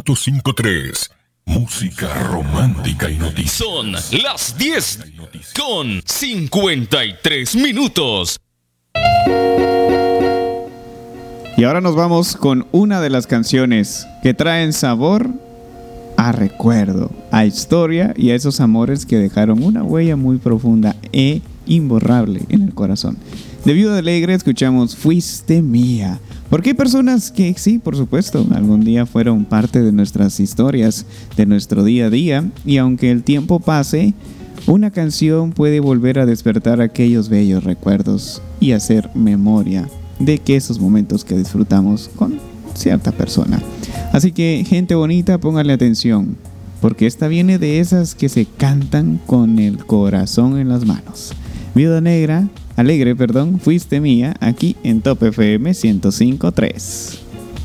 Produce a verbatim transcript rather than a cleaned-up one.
ciento cinco punto tres. Música romántica y noticias. Son las diez con cincuenta y tres minutos. Y ahora nos vamos con una de las canciones que traen sabor a recuerdo, a historia y a esos amores que dejaron una huella muy profunda e imborrable en el corazón. De Viuda Alegre escuchamos Fuiste Mía. Porque hay personas que sí, por supuesto, algún día fueron parte de nuestras historias, de nuestro día a día, y aunque el tiempo pase, una canción puede volver a despertar aquellos bellos recuerdos y hacer memoria de que esos momentos que disfrutamos con cierta persona. Así que, gente bonita, pónganle atención, porque esta viene de esas que se cantan con el corazón en las manos. Viuda Negra, Alegre, perdón, Fuiste Mía, aquí en Top F M ciento cinco punto tres.